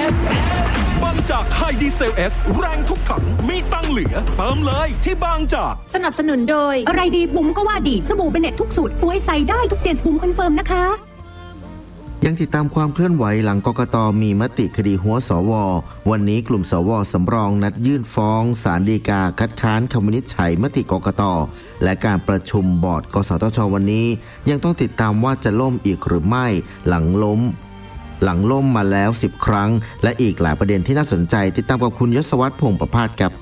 บางจากไฮดีเซล S แรงทุกถังมีตังเหลือเติมเลยที่บางจากสนับสนุนโดยอะไรดีบุ๋มก็ว่าดีสบู่เบเน็ตทุกสูตรสวยใส่ได้ทุก7บุ๋มคอนเฟิร์มนะคะยังติดตามความเคลื่อนไหวหลังกกต.มีมติคดีหัวสว.วันนี้กลุ่มสว.สำรองนัดยื่นฟ้องศาลฎีกาคัดค้านคำวินิจฉัยมติกกต.และการประชุมบอร์ดกสทช.วันนี้ยังต้องติดตามว่าจะล่มอีกหรือไม่หลังล่มมาแล้ว10ครั้งและอีกหลายประเด็นที่น่าสนใจติดตามกับคุณยศวัฒน์พงษ์ประภาสครับ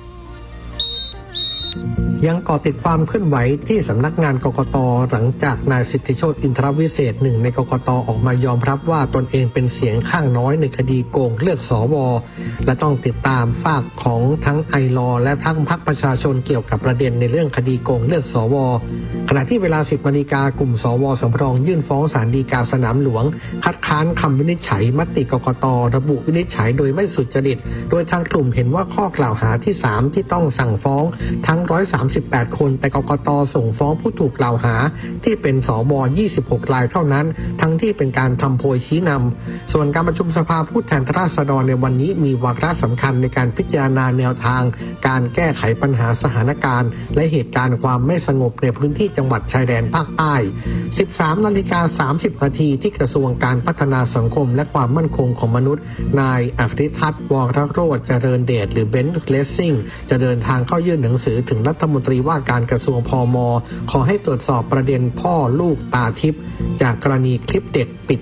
ยังเกาะติดความเคลื่อนไหวที่สำนักงานกกต.หลังจากนายสิทธิโชติอินทรวิเศษหนึ่งในกกต.ออกมายอมรับว่าตนเองเป็นเสียงข้างน้อยในคดีโกงเลือกสว.และต้องติดตามฝากของทั้งไอลอและทั้งพรรคประชาชนเกี่ยวกับประเด็นในเรื่องคดีโกงเลือกสว.ขณะที่เวลา 10 นาฬิกากลุ่มสว.สำรองยื่นฟ้องศาลฎีกาสนามหลวงคัดค้านคำวินิจฉัยมติกกต.ระบุวินิจฉัยโดยไม่สุจริตโดยทางกลุ่มเห็นว่าข้อกล่าวหาที่3ที่ต้องสั่งฟ้องทั้ง138คนแต่กกต.ส่งฟ้องผู้ถูกกล่าวหาที่เป็นสว26รายเท่านั้นทั้งที่เป็นการทำโพยชี้นำส่วนการประชุมสภาผู้แทนราษฎรในวันนี้มีวาระสำคัญในการพิจารณาแนวทางการแก้ไขปัญหาสถานการณ์และเหตุการณ์ความไม่สงบในพื้นที่จังหวัดชายแดนภาคใต้ 13:30 นาทีที่กระทรวงการพัฒนาสังคมและความมั่นคงของมนุษย์นายอภิทัศน์วรโรจน์เจริญเดชหรือเบนซ์เลสซิ่งจะเดินทางเข้ายื่นหนังสือถึงรัฐมนตรีว่าการกระทรวงพม.ขอให้ตรวจสอบประเด็นพ่อลูกตาทิพย์จากกรณีคลิปเด็กปิด